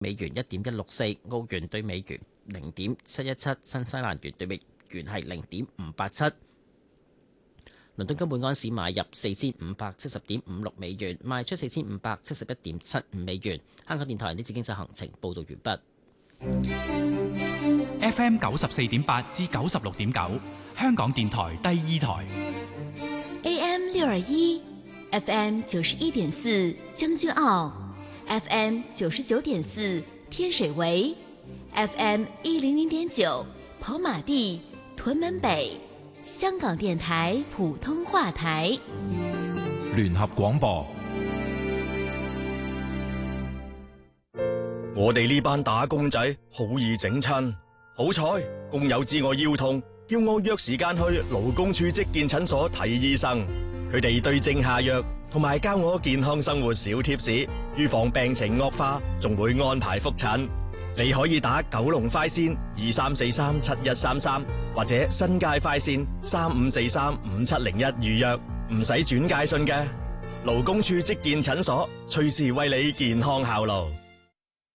美元1.164，澳元對美元0.717，新西蘭元對美元係0.587。倫敦金每安士買入4570.56美元，賣出4571.75美元。香港電台呢節經濟行情報道完畢。 FM 94.8至96.9，香港電台第二台。 AM 621 FM 91.4將軍澳 FM 99.4天水圍 FM 100.9跑馬地屯門北，香港電台普通話台。 聯合廣播。 我哋呢班打工仔好易整親，好彩工友知我腰痛，叫我約時間去勞工處職健診所睇醫生。佢哋對症下藥，同埋教我健康生活小貼士，預防病情惡化，仲會安排覆診。你可以打九龍快線23437133，或者新界快線35435701預約，唔使轉介信嘅。勞工處職健診所隨時為你健康效勞。